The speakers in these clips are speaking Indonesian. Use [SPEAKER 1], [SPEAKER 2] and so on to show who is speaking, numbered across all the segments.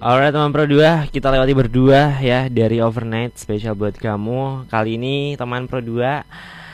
[SPEAKER 1] Alright teman Pro 2, kita lewati berdua ya dari Overnight spesial buat kamu. Kali ini teman Pro 2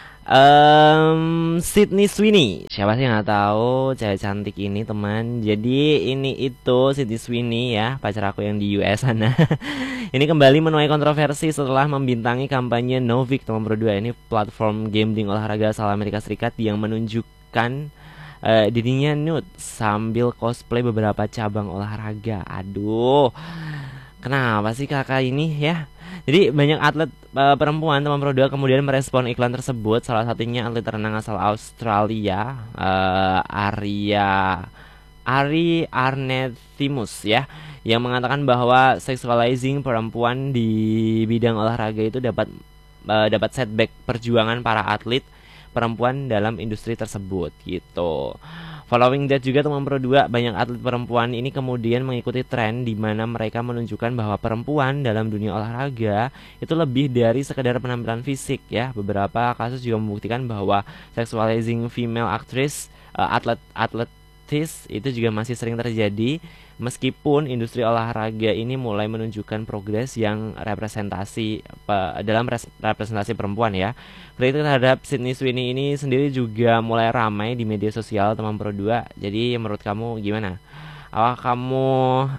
[SPEAKER 1] Sydney Sweeney. Siapa sih yang nggak tahu cewek cantik ini teman. Jadi ini itu Sydney Sweeney ya, pacar aku yang di US sana. Ini kembali menuai kontroversi setelah membintangi kampanye Novik teman Pro 2. Ini platform gambling olahraga asal Amerika Serikat yang menunjukkan dirinya nude sambil cosplay beberapa cabang olahraga. Aduh, kenapa sih kakak ini ya? Jadi banyak atlet perempuan teman Pro 2 kemudian merespon iklan tersebut. Salah satunya atlet renang asal Australia, Ari Arnethimus ya, yang mengatakan bahwa sexualizing perempuan di bidang olahraga itu dapat setback perjuangan para atlet perempuan dalam industri tersebut gitu. Following that juga teman Pro 2, banyak atlet perempuan ini kemudian mengikuti tren di mana mereka menunjukkan bahwa perempuan dalam dunia olahraga itu lebih dari sekedar penampilan fisik ya. Beberapa kasus juga membuktikan bahwa sexualizing female actress, atletis itu juga masih sering terjadi meskipun industri olahraga ini mulai menunjukkan progres yang representasi perempuan ya. Kritik terhadap Sydney Sweeney ini sendiri juga mulai ramai di media sosial teman Pro 2. Jadi menurut kamu gimana? Apakah kamu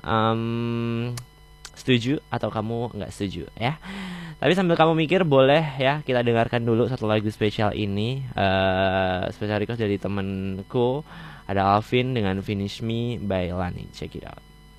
[SPEAKER 1] setuju atau kamu nggak setuju ya? Tapi sambil kamu mikir boleh ya kita dengarkan dulu satu lagu spesial ini, spesial request dari temenku, ada Alvin dengan Finish Me by Lani. Check it out.